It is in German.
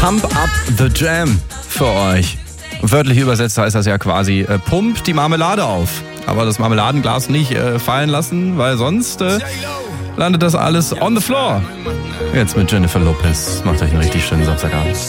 Pump Up the Jam für euch. Wörtlich übersetzt heißt das ja quasi, pump die Marmelade auf. Aber das Marmeladenglas nicht fallen lassen, weil sonst landet das alles on the floor. Jetzt mit Jennifer Lopez. Macht euch einen richtig schönen Samstagabend.